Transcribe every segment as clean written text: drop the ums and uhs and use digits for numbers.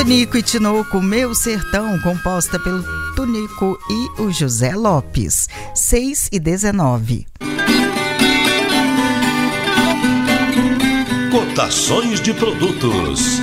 Tonico e Tinoco, Meu Sertão, composta pelo Tonico e o José Lopes. 6h19. Cotações de produtos.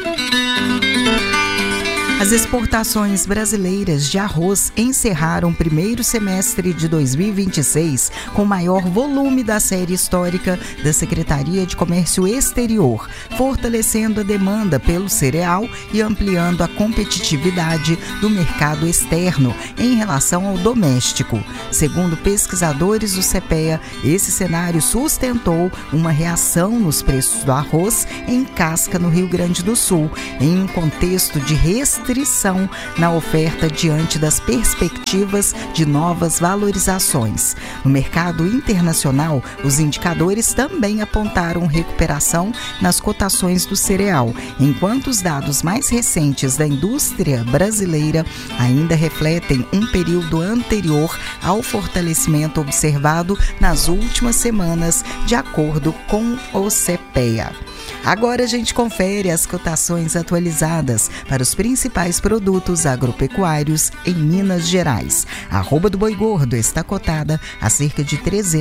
As exportações brasileiras de arroz encerraram o primeiro semestre de 2026 com o maior volume da série histórica da Secretaria de Comércio Exterior, fortalecendo a demanda pelo cereal e ampliando a competitividade do mercado externo em relação ao doméstico. Segundo pesquisadores do CEPEA, esse cenário sustentou uma reação nos preços do arroz em casca no Rio Grande do Sul, em um contexto de restrição na oferta diante das perspectivas de novas valorizações. No mercado internacional, os indicadores também apontaram recuperação nas cotações do cereal, enquanto os dados mais recentes da indústria brasileira ainda refletem um período anterior ao fortalecimento observado nas últimas semanas, de acordo com o CEPEA. Agora a gente confere as cotações atualizadas para os principais produtos agropecuários em Minas Gerais. A arroba do boi gordo está cotada a cerca de R$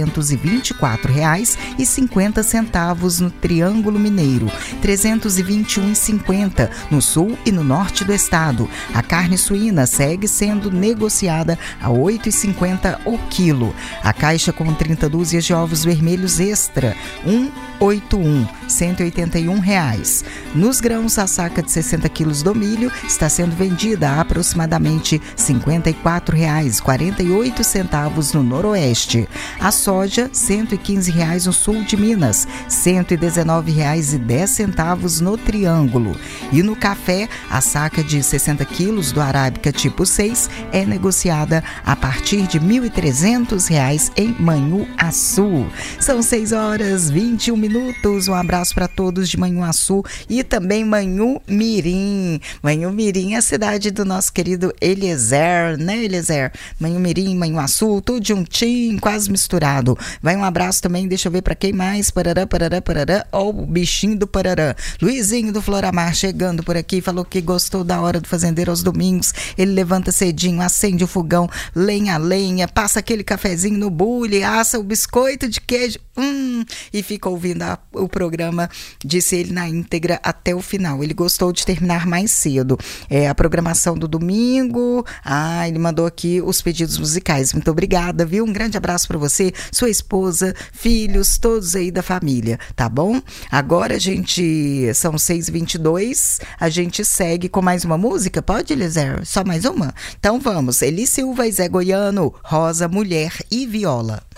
324,50 no Triângulo Mineiro, R$ 321,50 no sul e no norte do estado. A carne suína segue sendo negociada a R$ 8,50 o quilo. A caixa com 30 dúzias de ovos vermelhos extra, 181, R$ 181. Nos grãos, a saca de 60 quilos do milho está sendo vendida a aproximadamente R$ 54,48 no noroeste. A soja, R$ 115 no sul de Minas, R$ 119,10 no Triângulo. E no café, a saca de 60 quilos do Arábica tipo 6 é negociada a partir de R$ 1.300 em Manhuaçu. São 6h21. Um abraço para todos de Manhuaçu e também Manhumirim. Manhumirim é a cidade do nosso querido Eliezer, né, Eliezer? Manhumirim, Manhuaçu, tudo juntinho, quase misturado. Vai um abraço também, deixa eu ver para quem mais. Parará, parará, parará. Ó, o bichinho do Parará. Luizinho do Floramar chegando por aqui, falou que gostou da hora do fazendeiro aos domingos. Ele levanta cedinho, acende o fogão, lenha a lenha, passa aquele cafezinho no bule, assa o biscoito de queijo, e fica ouvindo o programa, disse ele, na íntegra até o final. Ele gostou de terminar mais cedo. A programação do domingo. Ele mandou aqui os pedidos musicais. Muito obrigada, viu? Um grande abraço para você, sua esposa, filhos, todos aí da família, tá bom? Agora são 6h22, a gente segue com mais uma música. Pode, Eliezer? Só mais uma? Então vamos. Eli Silva e Zé Goiano, Rosa, Mulher e Viola.